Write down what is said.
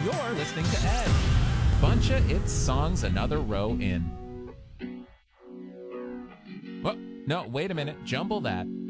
You're listening to Edge. Buncha, it's songs another row in. Oh, no, wait a minute. Jumble that.